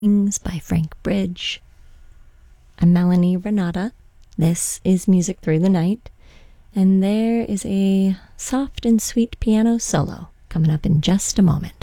Things by Frank Bridge. I'm Melanie Renata. This is Music Through the Night, and there is a soft and sweet piano solo coming up in just a moment.